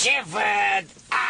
Ce văd?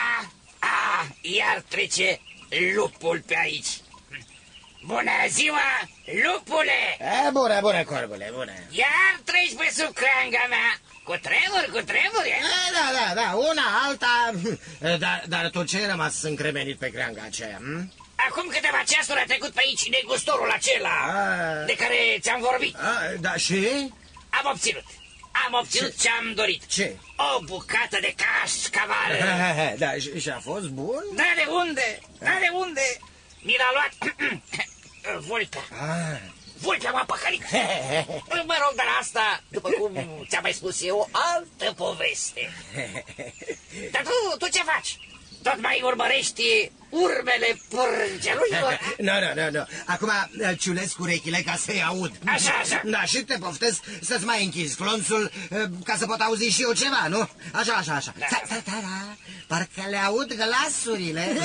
Iar trece lupul pe aici. Bună ziua, lupule! Bună, corbule, bună. Iar treci pe sub creanga mea. Cu tremuri? Da, una, alta. Dar tu ce ai rămas încremenit pe creanga aceea? Acum câteva ceasuri a trecut pe aici negustorul acela de care ți-am vorbit. Da, și? Am obținut ce-am dorit. Ce? O bucată de cașcaval. Da, și a fost bun? Da, de unde? Mi l-a luat Vulpea. Vulpea m-a păcălit. Mă rog, dar asta, după cum ți-am mai spus eu, altă poveste. Dar tu ce faci? Tot mai urmărești urmele părgelui? Nu. Acum ciulesc urechile ca să-i aud. Așa. Da, și te poftesc să-ți mai închizi flonțul ca să pot auzi și eu ceva, nu? Așa. Da. Parcă le aud glasurile.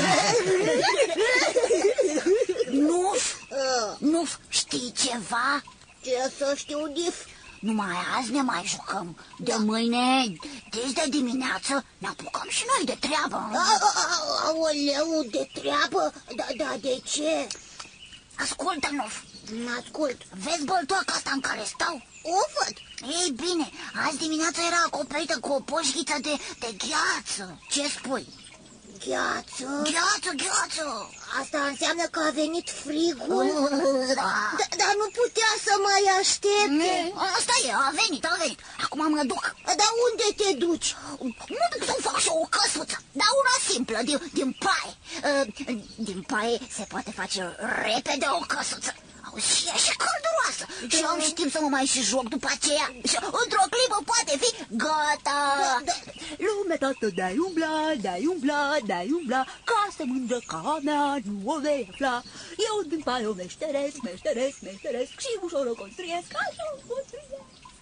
Nu știi ceva? Ce să știu, Nif? Numai azi ne mai jucăm. De mâine, de dimineață, ne apucăm și noi de treabă. Aoleu, de treabă? Da, de ce? Ascultă, Nuf. Ascult. Vezi băltoaca asta în care stau? O văd. Ei bine, azi dimineața era acoperită cu o poșghiță de gheață. Ce spui? Gheață? Gheață. Asta înseamnă că a venit frigul? Da. Dar nu putea să mai aștepte. Asta e, a venit. Acum mă duc. Dar unde te duci? Mă duc să fac și o căsuță, dar una simplă, din paie. Din paie se poate face repede o căsuță. Și e și călduroasă. Și am și timp să mă mai și joc după aceea. Și într-o clipă poate fi gata. Lumea toată de-ai umbla, ca să mândră ca mea nu o vei afla. Eu din paie o meșteresc și ușor o construiesc, așa o construiesc.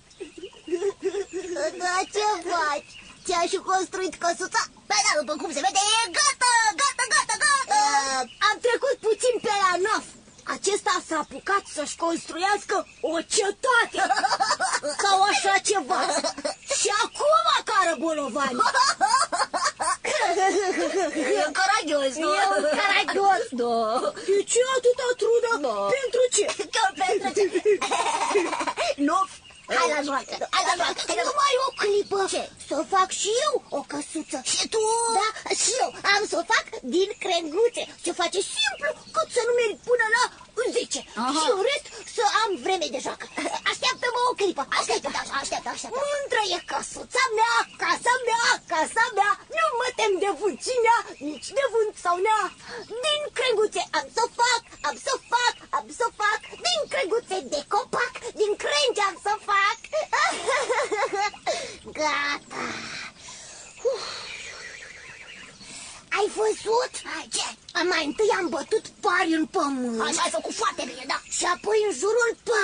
Da, ce faci? Ți-ai și construit căsuța? Păi da, după cum se vede, e gata. Am trecut puțin pe la Nof. Acesta s-a apucat să-și construiască o cetate sau așa ceva. Și acum cară bolovani. E caragios, nu? Da. De ce atâta trudă? Pentru ce? Nu, hai la joacă. Numai o clipă. Ce? Să fac și eu o căsuță. Și tu? Da, și eu am să o fac din crenguțe. Se face simplu, cât să nu merg până la 10. Și în rest să am vreme de joacă. Așteaptă-mă o clipă. Așteaptă. Mândră e căsuța mea, casa mea. Nu mă tem de vâncina, nici de vânt sau nea. Din crenguțe am să fac. Din crenguțe de copac, din crengi am să fac. Gata. Ai văzut? Ce? Mai întâi am bătut pari în pământ. Așa ai făcut foarte bine, da. Și apoi în jurul